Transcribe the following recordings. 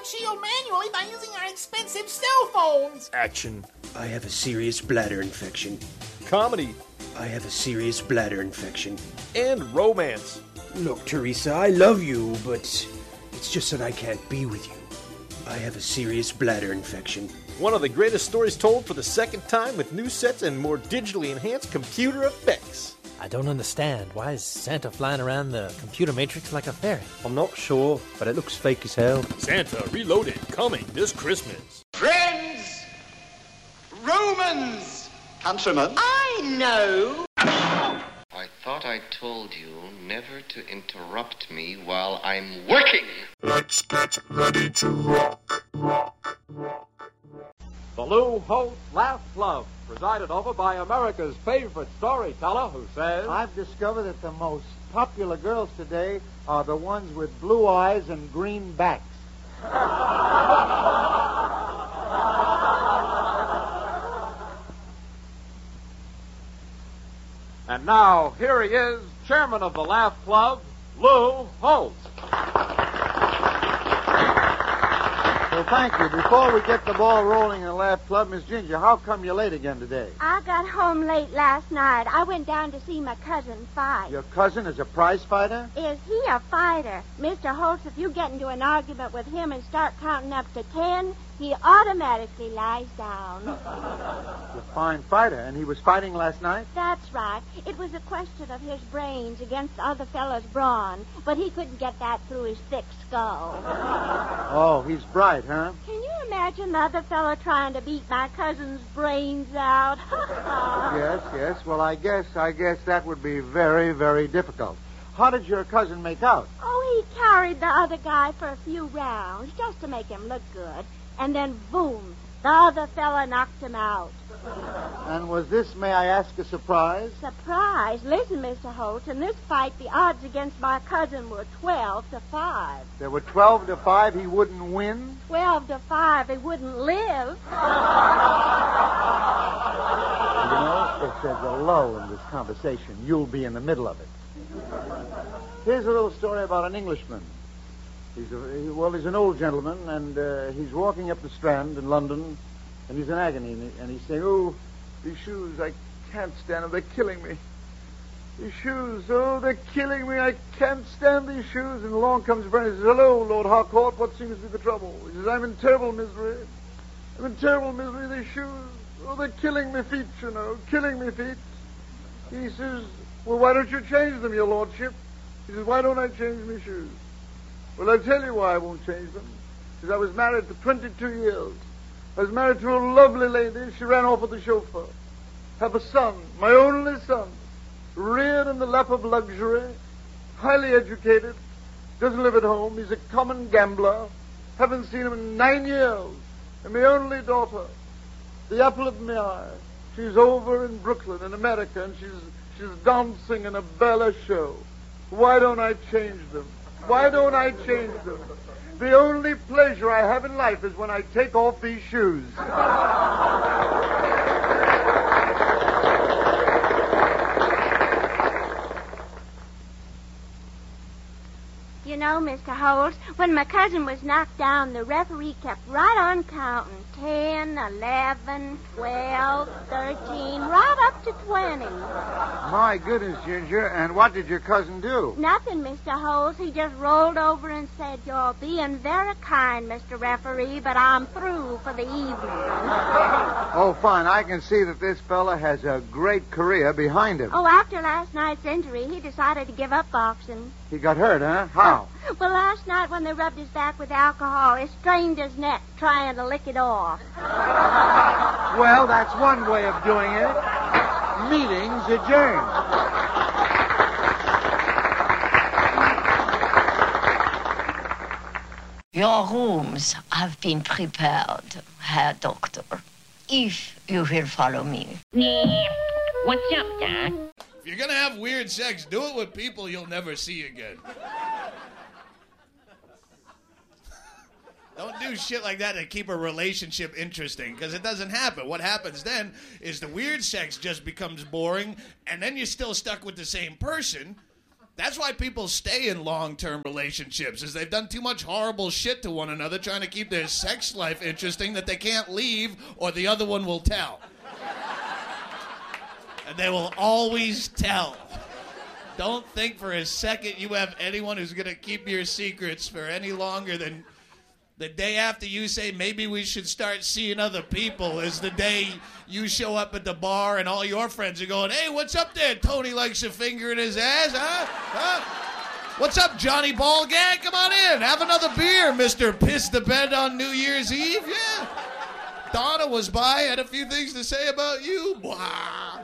shield manually by using our expensive cell phones. Action. I have a serious bladder infection. Comedy. I have a serious bladder infection. And romance. Look, Teresa, I love you, but it's just that I can't be with you. I have a serious bladder infection. One of the greatest stories told for the second time with new sets and more digitally enhanced computer effects. I don't understand. Why is Santa flying around the computer matrix like a fairy? I'm not sure, but it looks fake as hell. Santa Reloaded, coming this Christmas. Friends! Romans! Countrymen? I know! I thought I told you never to interrupt me while I'm working. Let's get ready to rock. The Lou Holt Laugh Club, presided over by America's favorite storyteller who says, I've discovered that the most popular girls today are the ones with blue eyes and green backs. And now, here he is, chairman of the Laugh Club, Lou Holt. Well, thank you. Before we get the ball rolling in the Laugh Club, Miss Ginger, how come you're late again today? I got home late last night. I went down to see my cousin fight. Your cousin is a prize fighter? Is he a fighter? Mr. Holtz, if you get into an argument with him and start counting up to 10, he automatically lies down. He's a fine fighter, and he was fighting last night? That's right. It was a question of his brains against the other fellow's brawn, but he couldn't get that through his thick skull. Oh, he's bright, huh? Can you imagine the other fellow trying to beat my cousin's brains out? Yes. Well, I guess that would be very, very difficult. How did your cousin make out? Oh, he carried the other guy for a few rounds just to make him look good. And then, boom, the other fella knocked him out. And was this, may I ask, a surprise? Surprise? Listen, Mr. Holt, in this fight, the odds against my cousin were 12-5. There were 12-5, he wouldn't win? 12-5, he wouldn't live. You know, if there's a lull in this conversation, you'll be in the middle of it. Here's a little story about an Englishman. He's an old gentleman, and he's walking up the Strand in London, and he's in agony, and he's saying, "Oh, these shoes, I can't stand them. They're killing me. These shoes, oh, they're killing me. I can't stand these shoes." And along comes Brent and says, "Hello, Lord Harcourt, what seems to be the trouble?" He says, "I'm in terrible misery. These shoes, oh, they're killing me feet, you know, killing me feet." He says, "Well, why don't you change them, your lordship?" He says, "Why don't I change my shoes?" "Well, I'll tell you why I won't change them. Because I was married for 22 years. I was married to a lovely lady. She ran off with the chauffeur. Have a son, my only son, reared in the lap of luxury, highly educated, doesn't live at home. He's a common gambler. Haven't seen him in 9 years. And my only daughter, the apple of my eye. She's over in Brooklyn, in America, and she's dancing in a ballet show. Why don't I change them? Why don't I change them? The only pleasure I have in life is when I take off these shoes." You know, Mr. Holt, when my cousin was knocked down, the referee kept right on counting. 10, 11, 12, 13, right up to 20. My goodness, Ginger, and what did your cousin do? Nothing, Mr. Holt. He just rolled over and said, "You're being very kind, Mr. Referee, but I'm through for the evening." Oh, fine. I can see that this fella has a great career behind him. Oh, after last night's injury, he decided to give up boxing. He got hurt, huh? How? Well, last night when they rubbed his back with alcohol, it strained his neck trying to lick it off. Well, that's one way of doing it. Meetings adjourned. Your rooms have been prepared, Herr Doctor, if you will follow me. What's up, Doc? If you're gonna have weird sex, do it with people you'll never see again. Don't do shit like that to keep a relationship interesting, because it doesn't happen. What happens then is the weird sex just becomes boring, and then you're still stuck with the same person, That's why people stay in long-term relationships, is they've done too much horrible shit to one another trying to keep their sex life interesting that they can't leave or the other one will tell. And they will always tell. Don't think for a second you have anyone who's going to keep your secrets for any longer than the day after you say, maybe we should start seeing other people, is the day you show up at the bar and all your friends are going, hey, what's up there? Tony likes a finger in his ass, huh? What's up, Johnny Ballgag? Come on in. Have another beer, Mr. Piss the Bed on New Year's Eve. Yeah. Donna was by, had a few things to say about you. Blah.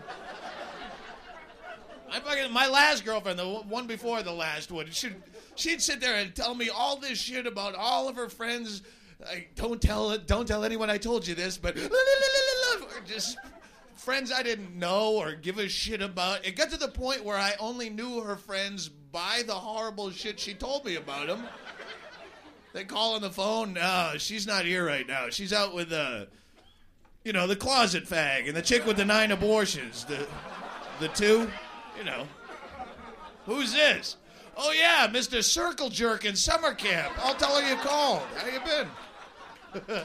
My last girlfriend, the one before the last one, she'd sit there and tell me all this shit about all of her friends. Don't tell anyone I told you this, but just friends I didn't know or give a shit about. It got to the point where I only knew her friends by the horrible shit she told me about them. They call on the phone. No, she's not here right now. She's out with the closet fag and the chick with the 9 abortions. The two. Who's this? Oh, yeah, Mr. Circle Jerk in summer camp. I'll tell her you called. How you been?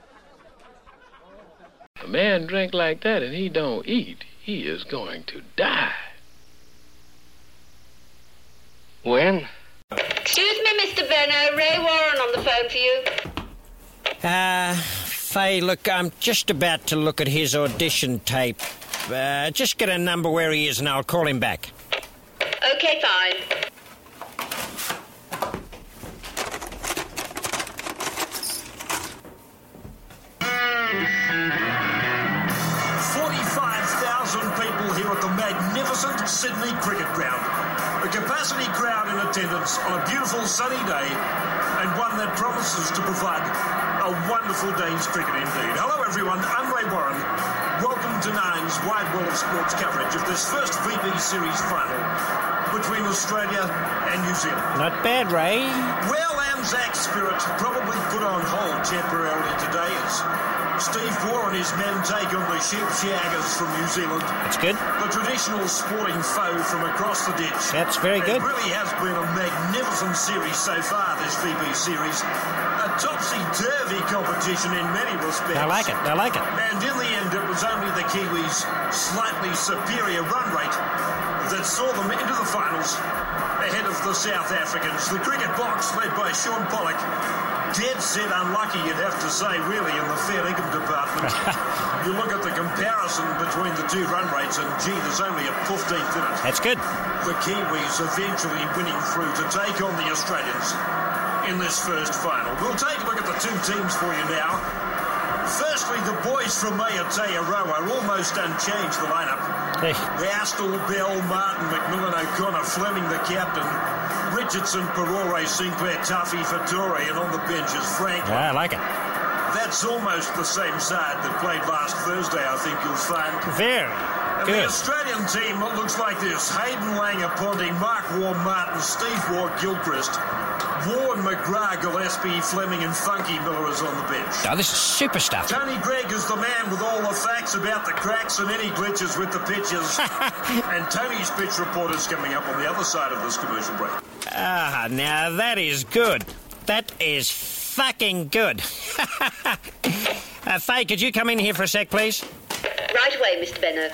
A man drink like that and he don't eat, he is going to die. When? Excuse me, Mr. Benno. Ray Warren on the phone for you. Faye, look, I'm just about to look at his audition tape. Just get a number where he is and I'll call him back. Okay, fine. People here at the magnificent Sydney Cricket Ground. A capacity crowd in attendance on a beautiful sunny day, and one that promises to provide a wonderful day's cricket indeed. Hello everyone, I'm Ray Warren. Welcome to Nine's Wide World of Sports coverage of this first VB Series final between Australia and New Zealand. Not bad, Ray. Well, Anzac Spirit probably put on hold temporarily today as Steve Waugh and his men take on the Sheep Shaggers from New Zealand. That's good. The traditional sporting foe from across the ditch. That's very good. It really has been a magnificent series so far, this VB series. A topsy-turvy competition in many respects. I like it. And in the end, it was only the Kiwis' slightly superior run rate that saw them into the finals ahead of the South Africans. The cricket box, led by Sean Pollock, dead set unlucky, you'd have to say, really, in the fair income department. You look at the comparison between the two run rates, and gee, there's only a 15th in it. That's good. The Kiwis eventually winning through to take on the Australians in this first final. We'll take a look at the two teams for you now. Firstly, the boys from Aotearoa almost unchanged the lineup. Hey. Astle, Bell, Martin, McMillan, O'Connor, Fleming the captain, Richardson, Perore, Sinclair, Tuffy, Fattori, and on the bench is Franklin. I like it. That's almost the same side that played last Thursday, I think you'll find. Very and good. The Australian team looks like this. Hayden Langer, Ponting, Mark Waugh, Martin, Steve Waugh, Gilchrist, Waugh and McGrath, Gillespie, Fleming and Funky Miller is on the bench. Oh, this is super stuff. Tony Gregg is the man with all the facts about the cracks and any glitches with the pitches. And Tony's pitch report is coming up on the other side of this commercial break. Now that is good. That is fucking good. Faye, could you come in here for a sec, please? Right away, Mr. Benno.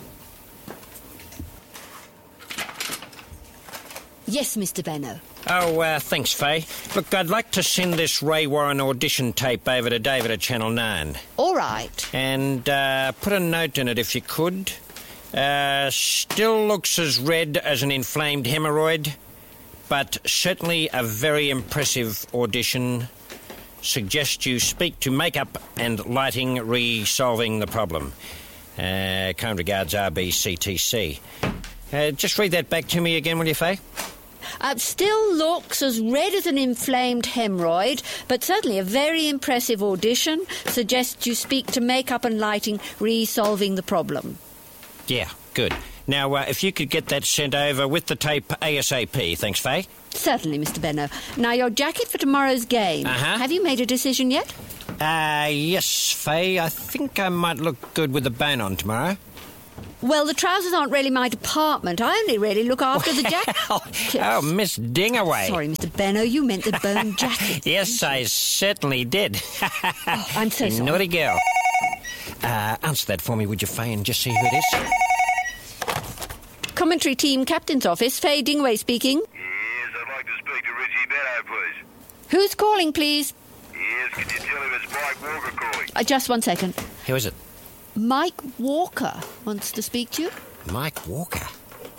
Yes, Mr. Benno. Oh, thanks, Faye. Look, I'd like to send this Ray Warren audition tape over to David at Channel 9. All right. And put a note in it if you could. Still looks as red as an inflamed hemorrhoid, but certainly a very impressive audition. Suggest you speak to Makeup and Lighting, re-solving the problem. Kind regards, RBCTC. Just read that back to me again, will you, Faye? Still looks as red as an inflamed hemorrhoid, but certainly a very impressive audition. Suggest you speak to Makeup and Lighting, re-solving the problem. Yeah, good. Now, if you could get that sent over with the tape ASAP. Thanks, Faye. Certainly, Mr. Benno. Now, your jacket for tomorrow's game. Uh-huh. Have you made a decision yet? Yes, Faye. I think I might look good with the bone on tomorrow. Well, the trousers aren't really my department. I only really look after the jacket. Oh, Miss Dingaway. Sorry, Mr. Benno, you meant the bone jacket. Yes, I certainly did. Oh, I'm so sorry. Naughty girl. Answer that for me, would you, Faye, and just see who it is? Commentary team, captain's office. Faye Dingaway speaking. Yes, I'd like to speak to Richie Benno, please. Who's calling, please? Yes, can you tell him it's Mike Walker calling? Just 1 second. Who is it? Mike Walker wants to speak to you. Mike Walker?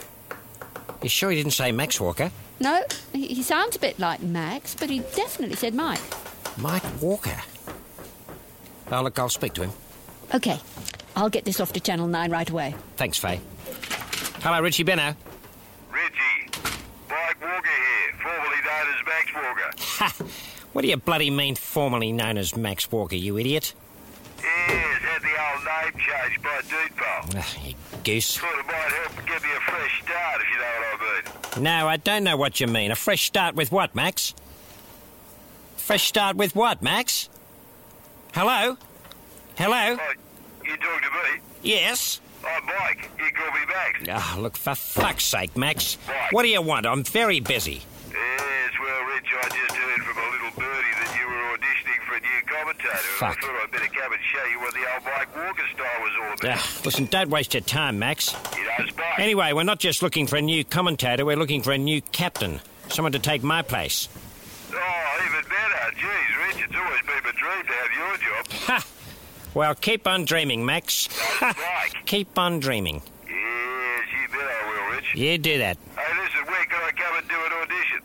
You sure he didn't say Max Walker? No, he sounds a bit like Max, but he definitely said Mike. Mike Walker? Oh, look, I'll speak to him. OK, I'll get this off to Channel 9 right away. Thanks, Faye. Hello, Richie Benno. Richie, Mike Walker here, formerly known as Max Walker. Ha! What do you bloody mean, formerly known as Max Walker, you idiot? Yes, had the old name changed by default. You goose. Thought it might help give me a fresh start, if you know what I mean. No, I don't know what you mean. A fresh start with what, Max? Fresh start with what, Max? Hello? Hello? Oh, you talking to me? Yes? I'm Mike. You call me Max. Oh, look, for fuck's sake, Max. Mike. What do you want? I'm very busy. Yes, well, Rich, I just heard from a little birdie that you were auditioning for a new commentator. Fuck. And I thought I'd better come and show you what the old Mike Walker style was all about. Listen, don't waste your time, Max. You know, Mike. Anyway, we're not just looking for a new commentator, we're looking for a new captain. Someone to take my place. Oh, even better. Jeez, Rich, it's always been my dream to have your job. Ha! Well, keep on dreaming, Max. Mike. Keep on dreaming. Yes, you bet I will, Rich. You do that. Hey, listen, where can I come and do an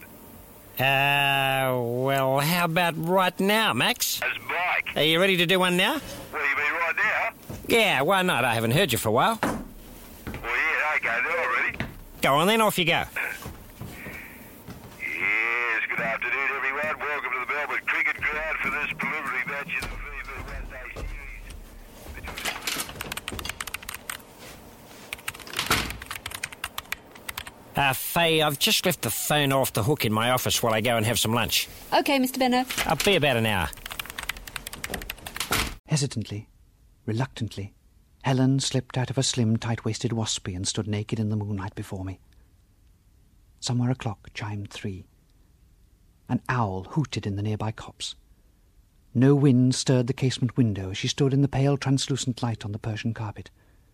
audition? Well, how about right now, Max? As Mike. Are you ready to do one now? What do you mean, right now? Yeah, why not? I haven't heard you for a while. Well, yeah, okay, then I'm ready. Go on then, off you go. Yes, good afternoon, everyone. Welcome to the Melbourne Cricket Ground for this preliminary match in the FIFA One-Day Series. Faye, I've just left the phone off the hook in my office while I go and have some lunch. OK, Mr. Benno. I'll be about an hour. Hesitantly, reluctantly, Helen slipped out of her slim, tight-waisted waspy and stood naked in the moonlight before me. Somewhere a clock chimed 3. An owl hooted in the nearby copse. No wind stirred the casement window as she stood in the pale, translucent light on the Persian carpet.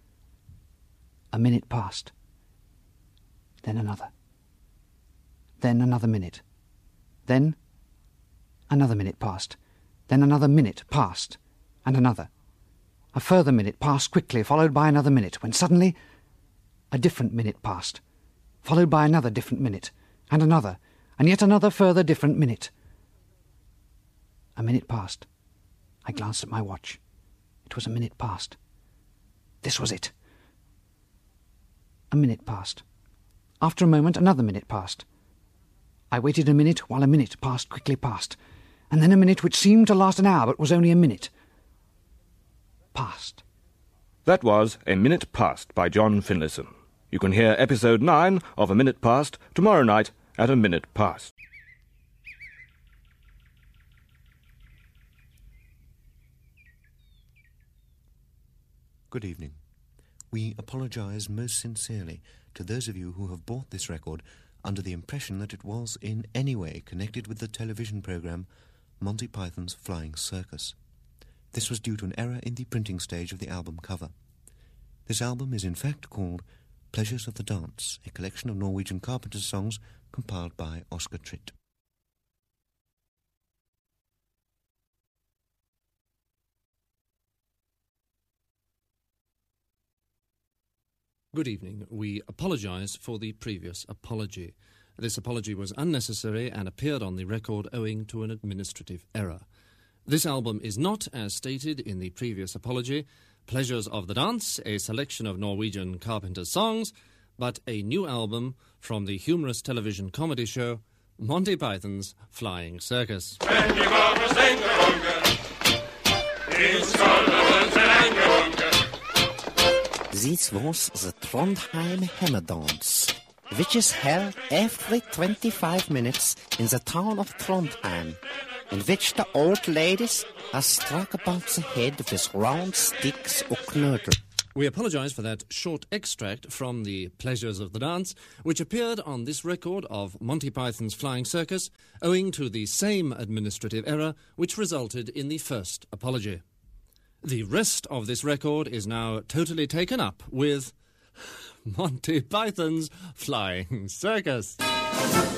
A minute passed. Then another. Then another minute. Then another minute passed. Then another minute passed. And another. A further minute passed quickly, followed by another minute, when suddenly a different minute passed, followed by another different minute, and another, and yet another further different minute. A minute passed. I glanced at my watch. It was a minute past. This was it. A minute passed. After a moment, another minute passed. I waited a minute while a minute passed quickly past, and then a minute which seemed to last an hour but was only a minute. Past. That was A Minute Past by John Finlayson. You can hear episode 9 of A Minute Past tomorrow night at a minute past. Good evening. We apologise most sincerely to those of you who have bought this record under the impression that it was in any way connected with the television programme Monty Python's Flying Circus. This was due to an error in the printing stage of the album cover. This album is in fact called Pleasures of the Dance, a collection of Norwegian carpenters' songs compiled by Oscar Tritt. Good evening. We apologise for the previous apology. This apology was unnecessary and appeared on the record owing to an administrative error. This album is not, as stated in the previous apology, Pleasures of the Dance, a selection of Norwegian carpenters' songs, but a new album from the humorous television comedy show Monty Python's Flying Circus. This was the Trondheim Hammer Dance, which is held every 25 minutes in the town of Trondheim, in which the old ladies are struck about the head with round sticks or knödel. We apologise for that short extract from The Pleasures of the Dance, which appeared on this record of Monty Python's Flying Circus, owing to the same administrative error which resulted in the first apology. The rest of this record is now totally taken up with Monty Python's Flying Circus.